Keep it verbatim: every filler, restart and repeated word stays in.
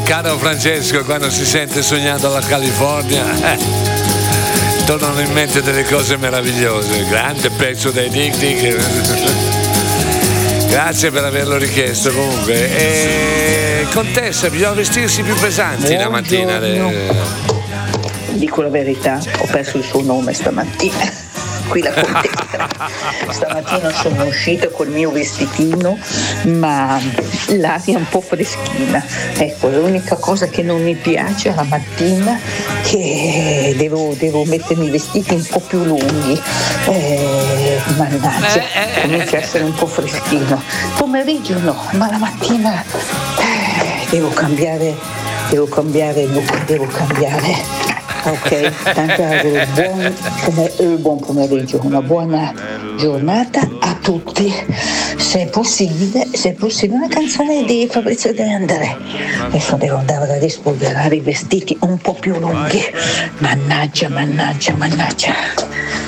caro Francesco, quando si sente sognando la California, eh, tornano in mente delle cose meravigliose. Grande pezzo dei Dick Dick. Grazie per averlo richiesto comunque. E Contessa, bisogna vestirsi più pesanti la mattina. Le... Dico la verità, ho perso il suo nome stamattina. Qui la contessa. Stamattina sono uscita col mio vestitino, ma l'aria è un po' freschina. Ecco, l'unica cosa che non mi piace la mattina che devo, devo mettermi i vestiti un po' più lunghi. Eh, mannaggia, comincia a essere un po' freschino. Pomeriggio no, ma la mattina eh, devo cambiare, devo cambiare, devo cambiare. Ok, tanto auguro buon, come, buon pomeriggio, una buona giornata a tutti. Se è possibile, se è possibile una canzone di Fabrizio De André. Adesso devo andare a rispolverare i vestiti un po' più lunghi. Mannaggia, mannaggia, mannaggia.